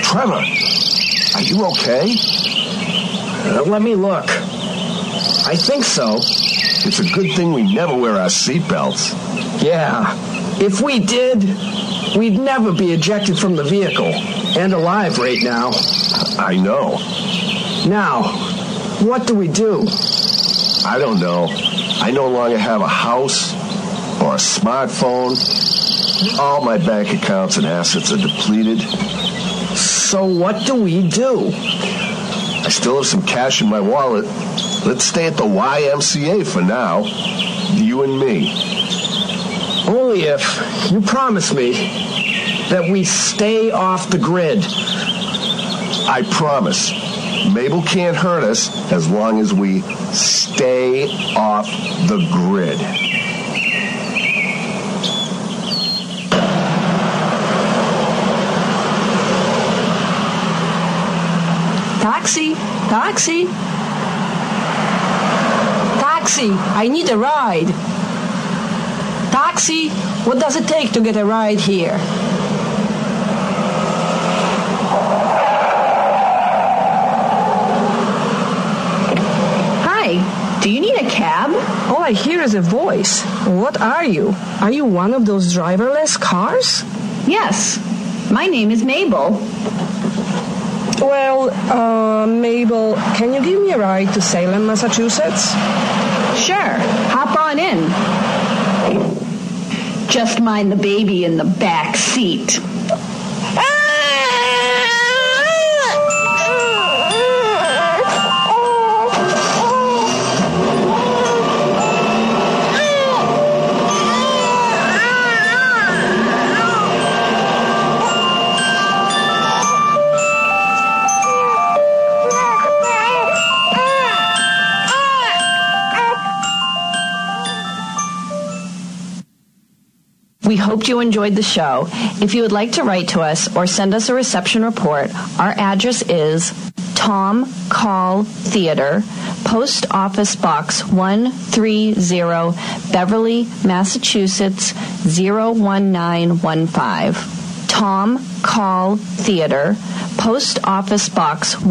Trevor, are you okay? Let me look. I think so. It's a good thing we never wear our seatbelts. Yeah. If we did, we'd never be ejected from the vehicle. And alive right now. I know. Now, what do we do? I don't know. I no longer have a house or a smartphone. All my bank accounts and assets are depleted. So what do we do? I still have some cash in my wallet. Let's stay at the YMCA for now. You and me. Only if you promise me that we stay off the grid. I promise. Mabel can't hurt us as long as we stay off the grid. Taxi! Taxi! Taxi! I need a ride. Taxi! What does it take to get a ride here? Hi, do you need a cab? All I hear is a voice. What are you? Are you one of those driverless cars? Yes, my name is Mabel. Well, Mabel, can you give me a ride to Salem, Massachusetts? Sure, hop on in. Just mind the baby in the back seat. We hoped you enjoyed the show. If you would like to write to us or send us a reception report, our address is Tom Call Theater, Post Office Box 130, Beverly, Massachusetts 01915. Tom Call Theater, Post Office Box